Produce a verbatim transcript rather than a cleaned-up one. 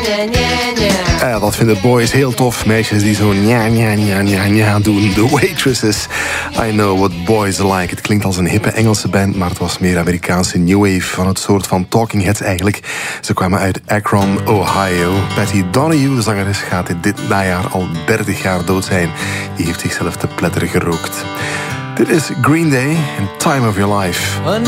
Ja, dat vinden boys heel tof. Meisjes die zo nja, nja, nja, nja, nja doen. The Waitresses. I know what boys are like. Het klinkt als een hippe Engelse band, maar het was meer Amerikaanse new wave, van het soort van Talking Heads eigenlijk. Ze kwamen uit Akron, Ohio. Patty Donahue, de zangeres, gaat dit najaar al dertig jaar dood zijn. Die heeft zichzelf te pletter gerookt. Dit is Green Day in Time of Your Life. Another